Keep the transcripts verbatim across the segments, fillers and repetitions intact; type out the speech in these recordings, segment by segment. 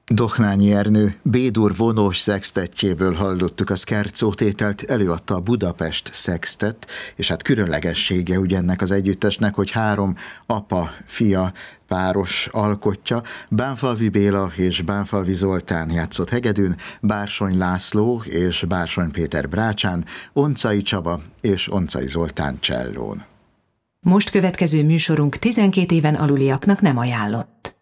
Dohnányi Ernő B-dur vonós szextettjéből hallottuk a Scherzo tételt, előadta a Budapest Sextet, és hát különlegessége ugye ennek az együttesnek, hogy három apa-fia páros alkotja. Bánfalvi Béla és Bánfalvi Zoltán játszott hegedűn, Bársony László és Bársony Péter brácsán, Oncai Csaba és Oncai Zoltán csellón. Most következő műsorunk tizenkét éven aluliaknak nem ajánlott.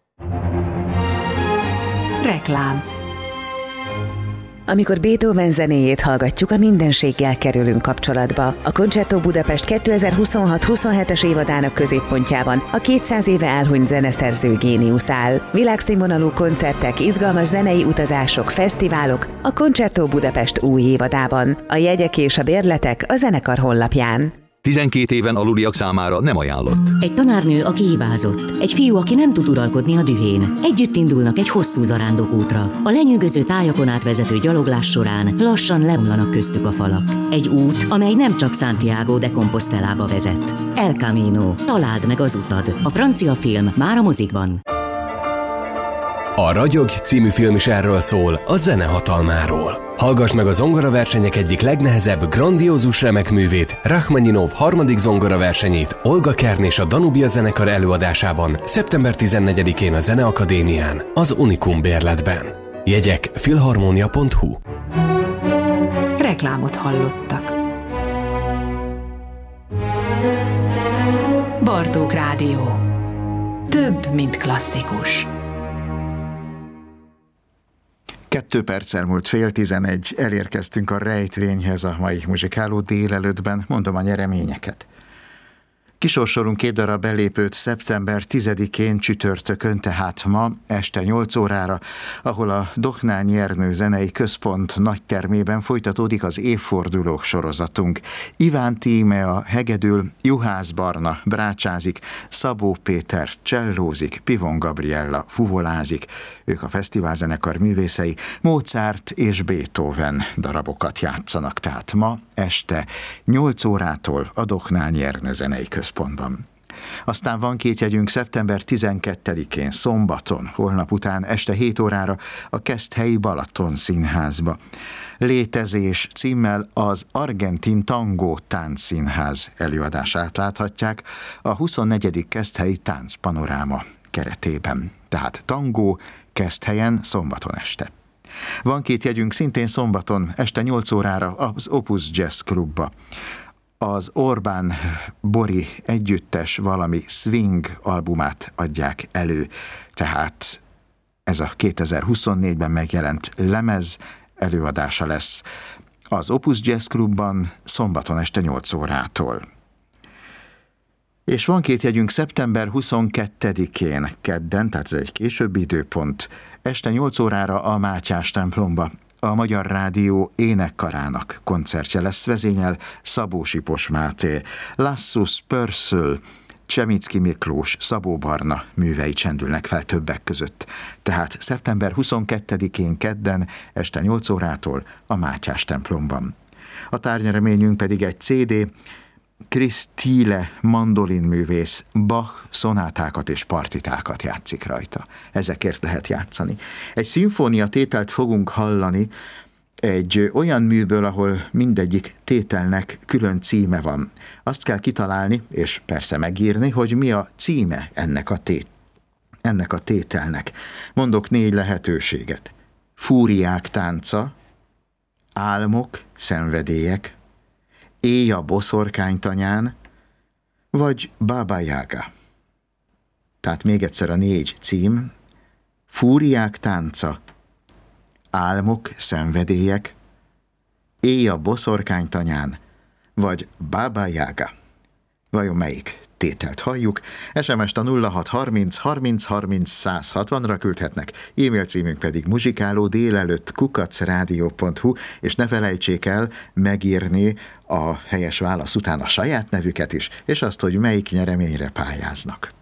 Reklám. Amikor Beethoven zenéjét hallgatjuk, a mindenséggel kerülünk kapcsolatba. A Concerto Budapest kétezer-huszonhat-huszonhetes évadának középpontjában a kétszáz éve elhunyt zeneszerző géniusz áll. Világszínvonalú koncertek, izgalmas zenei utazások, fesztiválok a Concerto Budapest új évadában. A jegyek és a bérletek a zenekar honlapján. tizenkét éven aluliak számára nem ajánlott. Egy tanárnő, aki hibázott. Egy fiú, aki nem tud uralkodni a dühén. Együtt indulnak egy hosszú zarándokútra. A lenyűgöző tájakon átvezető gyaloglás során lassan leomlanak köztük a falak. Egy út, amely nem csak Santiago de Compostelába vezet. El Camino. Találd meg az utad. A francia film már a mozikban. A Ragyog című film is erről szól, a zene hatalmáról. Hallgass meg a zongoraversenyek egyik legnehezebb, grandiózus remekművét, Rachmaninov harmadik zongoraversenyét Olga Kern és a Danubia zenekar előadásában szeptember tizennegyedikén a Zeneakadémián, az Unikum bérletben. Jegyek filharmonia pont hu. Reklámot hallottak. Bartók Rádió. Több, mint klasszikus. Kettő perccel múlt fél tizenegy, elérkeztünk a rejtvényhez a mai muzsikáló délelőttben, mondom a nyereményeket. Kisorsolunk két darab belépőt szeptember tizedikén csütörtökön, tehát ma este nyolc órára, ahol a Dohnányi Ernő Zenei Központ nagytermében folytatódik az évfordulók sorozatunk. Iván Tímea hegedül, Juhász Barna brácsázik, Szabó Péter csellózik, Pivon Gabriella fuvolázik, ők a fesztiválzenekar művészei, Mozart és Beethoven darabokat játszanak, tehát ma este nyolc órától a Dohnányi Ernő Zenei Központban. Aztán van két jegyünk szeptember tizenkettedikén, szombaton, holnap után este hét órára a Keszthelyi Balaton Színházba. Létezés címmel az Argentin Tangó Táncszínház előadását láthatják a huszonnegyedik Keszthelyi Táncpanoráma keretében. Tehát tangó Keszthelyen szombaton este. Van két jegyünk szintén szombaton este nyolc órára az Opus Jazz Klubba. Az Orbán Bori együttes valami swing albumát adják elő, tehát ez a kétezer-huszonnégyben megjelent lemez előadása lesz az Opus Jazz Klubban szombaton este nyolc órától. És van két jegyünk szeptember huszonkettedikén, kedden, tehát ez egy későbbi időpont, este nyolc órára a Mátyás templomba. A Magyar Rádió énekkarának koncertje lesz, vezényel Szabó Sipos Máté, Lassus Pörszöl, Csemicki Miklós, Szabó Barna művei csendülnek fel többek között. Tehát szeptember huszonkettedikén kedden este nyolc órától a Mátyás templomban. A tárgyreményünk pedig egy cé dé, Chris Thiele mandolinművész Bach szonátákat és partitákat játszik rajta. Ezekért lehet játszani. Egy szimfónia tételt fogunk hallani egy olyan műből, ahol mindegyik tételnek külön címe van. Azt kell kitalálni, és persze megírni, hogy mi a címe ennek a, tét, ennek a tételnek. Mondok négy lehetőséget. Fúriák tánca, álmok, szenvedélyek, Éj a boszorkánytanyán, vagy Baba Yaga. Tehát még egyszer a négy cím: Fúriák tánca, álmok, szenvedélyek, Éj a boszorkánytanyán, vagy Baba Yaga. Vajon melyik tételt halljuk? es em est a nulla hat harminc harminc harminc száz hatvanra küldhetnek, e-mail címünk pedig muzsikáló délelőtt kukac rádió pont hu, és ne felejtsék el megírni a helyes válasz után a saját nevüket is, és azt, hogy melyik nyereményre pályáznak.